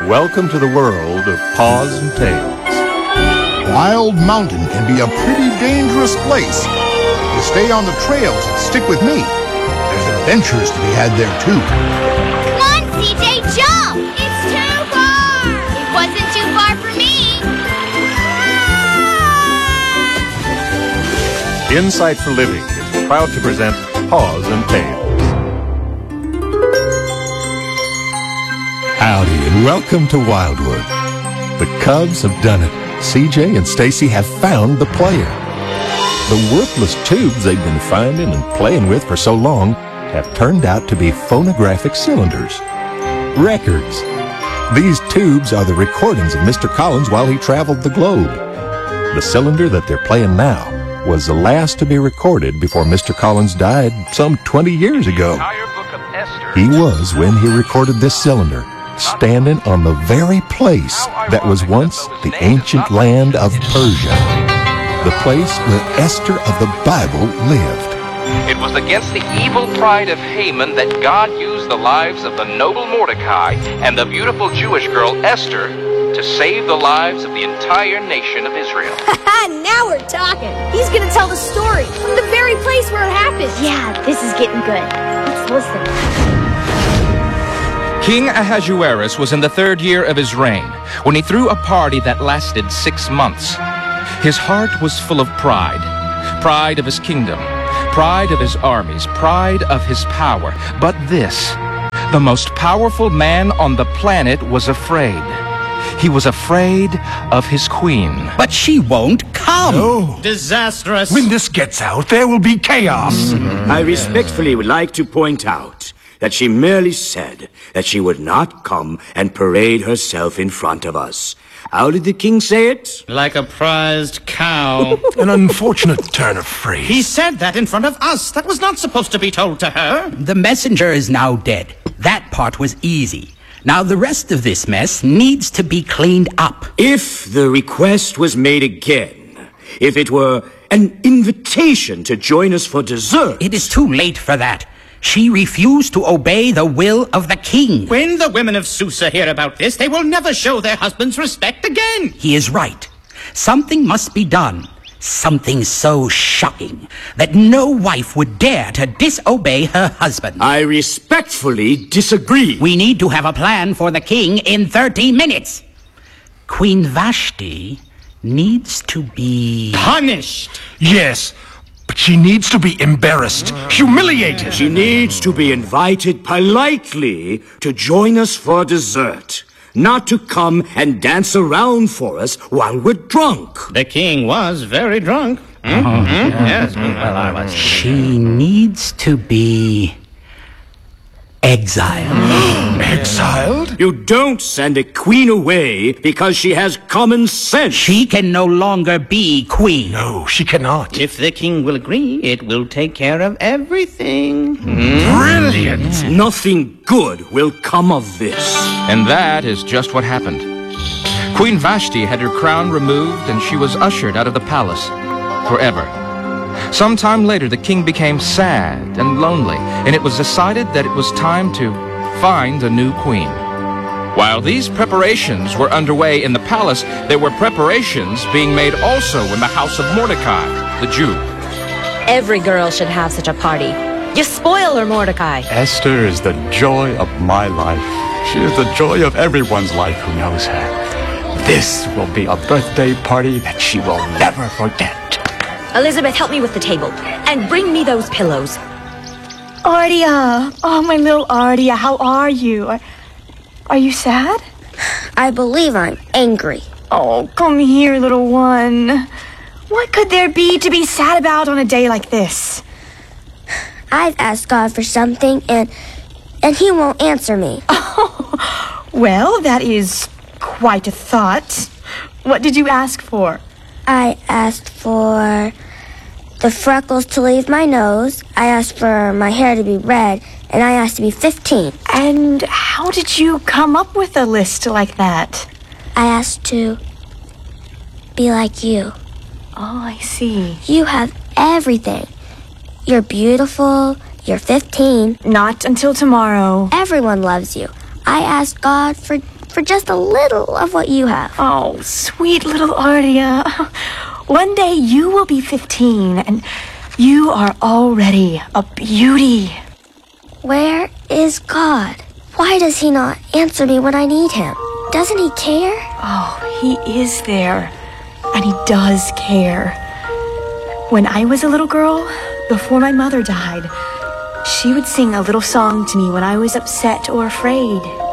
Welcome to the world of Paws and Tails. Wild Mountain can be a pretty dangerous place. If you stay on the trails and stick with me, there's adventures to be had there too. Come on, CJ, jump! It's too far! It wasn't too far for me! Insight for Living is proud to present Paws and Tails. Howdy and welcome to Wildwood. The Cubs have done it. CJ and Stacy have found the player. The worthless tubes they've been finding and playing with for so long have turned out to be phonographic cylinders. Records. These tubes are the recordings of Mr. Collins while he traveled the globe. The cylinder that they're playing now was the last to be recorded before Mr. Collins died some 20 years ago. He was when he recorded this cylinder, standing on the very place that was once the ancient land of Persia, the place where Esther of the Bible lived. It was against the evil pride of Haman that God used the lives of the noble Mordecai and the beautiful Jewish girl Esther to save the lives of the entire nation of Israel. Now we're talking. He's gonna tell the story from the very place where it happened. Yeah, this is getting good. Let's listen. King Ahasuerus was in the 3rd year of his reign when he threw a party that lasted 6 months. His heart was full of pride. Pride of his kingdom, pride of his armies, pride of his power. But this, the most powerful man on the planet, was afraid. He was afraid of his queen. But she won't come. No. Disastrous. When this gets out, there will be chaos. I respectfully would like to point out that she merely said that she would not come and parade herself in front of us. How did the king say it? Like a prized cow. An unfortunate turn of phrase. He said that in front of us. That was not supposed to be told to her. The messenger is now dead. That part was easy. Now the rest of this mess needs to be cleaned up. If the request was made again, if it were an invitation to join us for dessert... It is too late for that. She refused to obey the will of the king. When the women of Susa hear about this, they will never show their husbands respect again. He is right. Something must be done. Something so shocking that no wife would dare to disobey her husband. I respectfully disagree. We need to have a plan for the king in 30 minutes. Queen Vashti needs to be... punished. Yes, but she needs to be embarrassed, humiliated. She needs to be invited politely to join us for dessert, not to come and dance around for us while we're drunk. The king was very drunk. Yes, well, I was. She needs to be... exiled. Exiled? You don't send a queen away because she has common sense. She can no longer be queen. No, she cannot. If the king will agree, it will take care of everything. Brilliant! Nothing good will come of this. And that is just what happened. Queen Vashti had her crown removed and she was ushered out of the palace forever. Sometime later, the king became sad and lonely, and it was decided that it was time to find a new queen. While these preparations were underway in the palace, there were preparations being made also in the house of Mordecai, the Jew. Every girl should have such a party. You spoil her, Mordecai. Esther is the joy of my life. She is the joy of everyone's life who knows her. This will be a birthday party that she will never forget. Elizabeth, help me with the table. And bring me those pillows. Ardia. Oh, my little Ardia, how are you? Are you sad? I believe I'm angry. Oh, come here, little one. What could there be to be sad about on a day like this? I've asked God for something, and he won't answer me. Oh, well, that is quite a thought. What did you ask for? I asked for the freckles to leave my nose. I asked for my hair to be red, and I asked to be 15. And how did you come up with a list like that? I asked to be like you. Oh, I see. You have everything. You're beautiful. You're 15. Not until tomorrow. Everyone loves you. I asked God for for just a little of what you have. Oh, sweet little Ardia. One day you will be 15, and you are already a beauty. Where is God? Why does he not answer me when I need him? Doesn't he care? Oh, he is there, and he does care. When I was a little girl, before my mother died, she would sing a little song to me when I was upset or afraid.